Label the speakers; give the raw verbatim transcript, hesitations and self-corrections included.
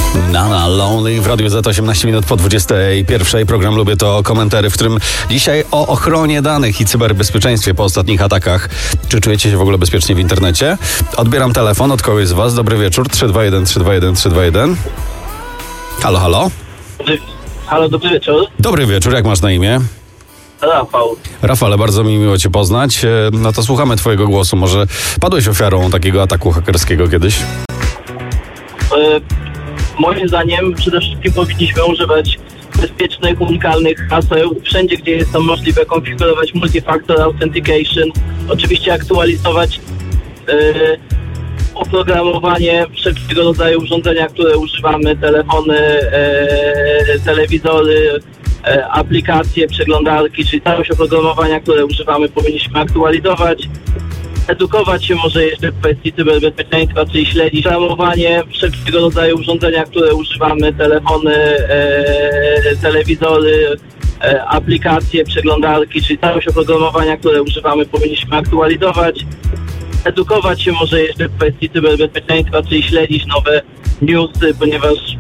Speaker 1: Nana Lonely w Radiu Z, osiemnaście minut po dwudziestej pierwszej. Program Lubię to komentary, w którym dzisiaj o ochronie danych i cyberbezpieczeństwie po ostatnich atakach. Czy czujecie się w ogóle bezpiecznie w internecie? Odbieram telefon od kogoś z was. Dobry wieczór. trzy dwa jeden trzy dwa jeden trzy dwa jeden. Halo, halo.
Speaker 2: Halo, dobry wieczór.
Speaker 1: Dobry wieczór, jak masz na imię?
Speaker 2: Rafał.
Speaker 1: Rafale, bardzo mi miło cię poznać. No to słuchamy twojego głosu. Może padłeś ofiarą takiego ataku hakerskiego kiedyś?
Speaker 2: E, moim zdaniem przede wszystkim powinniśmy używać bezpiecznych, unikalnych haseł. Wszędzie, gdzie jest to możliwe, konfigurować multifactor authentication. Oczywiście aktualizować e, oprogramowanie wszelkiego rodzaju urządzenia, które używamy, telefony, e, telewizory, e, aplikacje, przeglądarki, czyli całość oprogramowania, które używamy, powinniśmy aktualizować. Edukować się może jeszcze w kwestii cyberbezpieczeństwa, czyli śledzić ramowanie wszelkiego rodzaju urządzenia, które używamy, telefony, e, telewizory, e, aplikacje, przeglądarki, czyli całość oprogramowania, które używamy, powinniśmy aktualizować. Edukować się może jeszcze w kwestii cyberbezpieczeństwa, czyli śledzić nowe newsy, ponieważ